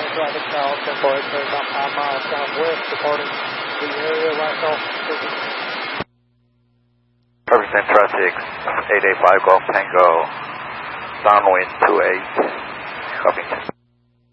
traffic south, Tempo X-ray about 5 miles southwest, departing the area last off. Represent traffic, 885 Golf Tango, downwind 28, Covington.